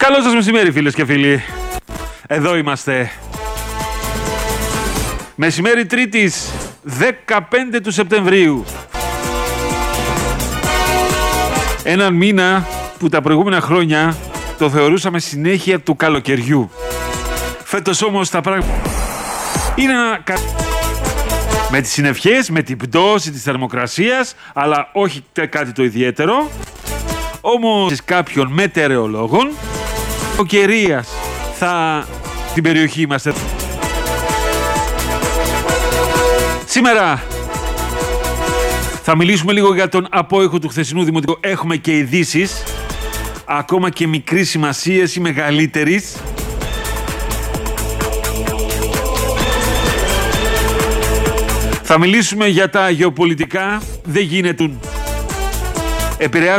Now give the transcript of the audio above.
Καλό σας μεσημέρι, φίλες και φίλοι. Εδώ είμαστε. Μεσημέρι Τρίτης, 15 του Σεπτεμβρίου. Έναν μήνα που τα προηγούμενα χρόνια το θεωρούσαμε συνέχεια του καλοκαιριού. Φέτος όμως τα πράγματα είναι με τις συνευχές, με την πτώση της θερμοκρασίας, αλλά όχι κάτι το ιδιαίτερο. Όμως κάποιων μετεωρολόγων ο καιρίας θα την περιοχή μας. Σήμερα θα μιλήσουμε λίγο για τον απόϊχο του χθεσινού δημοτικού. Έχουμε και ειδήσεις, ακόμα και μικρής σημασίας ή μεγαλύτερης. Θα μιλήσουμε για τα γεωπολιτικά. Δεν γίνεται. Επηρεάζουν